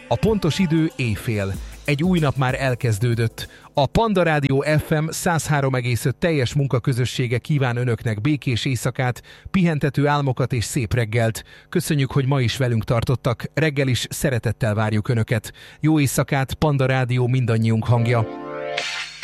A pontos idő éjfél. Egy új nap már elkezdődött. A Panda Rádió FM 103,5 teljes munkaközössége kíván önöknek békés éjszakát, pihentető álmokat és szép reggelt. Köszönjük, hogy ma is velünk tartottak. Reggel is szeretettel várjuk önöket. Jó éjszakát, Panda Rádió mindannyiunk hangja.